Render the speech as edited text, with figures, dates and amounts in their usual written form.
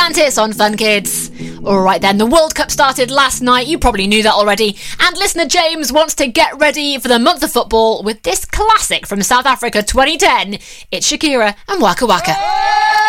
Atlantis on Fun Kids. Alright then, the World Cup started last night, you probably knew that already, and listener James wants to get ready for the month of football with this classic from South Africa 2010. It's Shakira and Waka Waka.